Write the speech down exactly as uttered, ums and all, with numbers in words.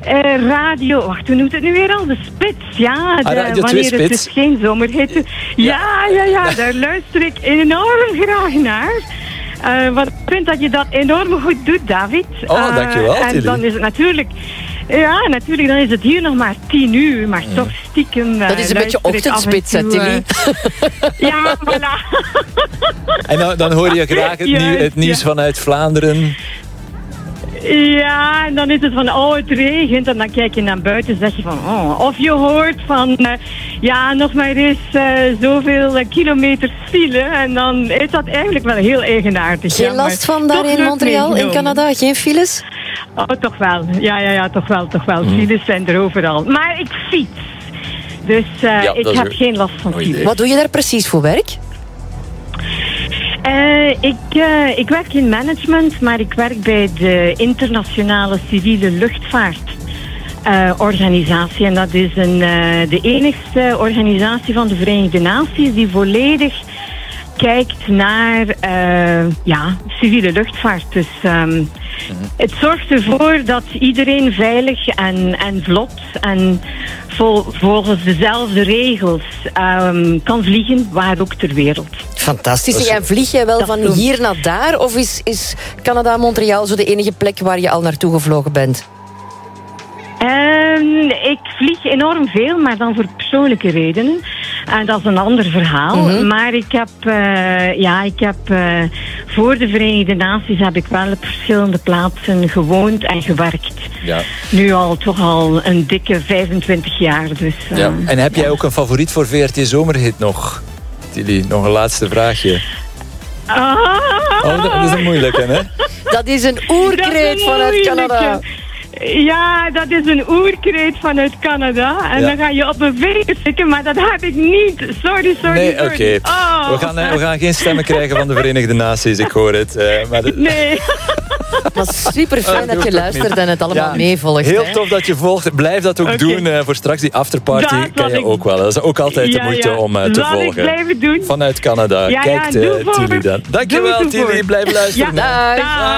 Uh, radio, wacht, hoe noemt het nu weer al? De Spits, ja. De, ah, Radio wanneer twee het dus geen zomerhitte. Ja, ja, ja, ja, daar luister ik enorm graag naar. Uh, want ik vind dat je dat enorm goed doet, David. Oh, uh, dankjewel, En Tilly. dan is het natuurlijk... Ja, natuurlijk, dan is het hier nog maar tien uur, maar toch stiekem... Uh, dat is een beetje ochtendspits, hè, Tilly? Uh, ja, voilà. En dan, dan hoor je graag het, nieuw, het nieuws ja. vanuit Vlaanderen. Ja, en dan is het van, oh, het regent. En dan kijk je naar buiten en zeg je van, oh. Of je hoort van, uh, ja, nog maar eens uh, zoveel uh, kilometers file. En dan is dat eigenlijk wel heel eigenaardig. Geen ja, last van daar in Montreal, in Canada? Geen files? Oh, toch wel. Ja, ja, ja, toch wel, toch wel. Mm. Files zijn er overal. Maar ik fiets. Dus uh, ja, ik heb geen last van files. Wat doe je daar precies voor werk? Uh, ik, uh, ik werk in management, maar ik werk bij de internationale civiele luchtvaartorganisatie. Uh, en dat is een, uh, de enigste organisatie van de Verenigde Naties die volledig kijkt naar uh, ja, civiele luchtvaart. Dus um, mm-hmm. het zorgt ervoor dat iedereen veilig en, en vlot en vol, volgens dezelfde regels um, kan vliegen, waar ook ter wereld. Fantastisch. En vlieg jij wel van hier naar daar? Of is, is Canada-Montreal zo de enige plek waar je al naartoe gevlogen bent? Um, ik vlieg enorm veel, maar dan voor persoonlijke redenen. En dat is een ander verhaal. Mm-hmm. Maar ik heb, uh, ja, ik heb uh, voor de Verenigde Naties heb ik wel op verschillende plaatsen gewoond en gewerkt. Ja. Nu al toch al een dikke vijfentwintig jaar. Dus, uh, ja. En heb jij ja. ook een favoriet voor V R T Zomerhit nog? Tilly, nog een laatste vraagje. Ah. Oh, dat is een moeilijke, hè? Dat is een oerkreet vanuit Canada. Ja, dat is een oerkreet vanuit Canada. En ja. dan ga je op mijn vingers tikken, maar dat heb ik niet. Sorry, sorry, nee, sorry. Okay. Oh. We, gaan, we gaan geen stemmen krijgen van de Verenigde Naties, ik hoor het. Uh, maar de... Nee. Het was super fijn dat je luistert en het allemaal ja, meevolgt. Heel hè? tof dat je volgt. Blijf dat ook okay. doen. Uh, voor straks die afterparty dat kan je ik... ook wel. Dat is ook altijd ja, de moeite ja. om uh, te Laat volgen. Ik blijven doen. Vanuit Canada. Ja, Kijkt ja, uh, Tilly dan. Dankjewel, Tilly. Blijf luisteren. Ja,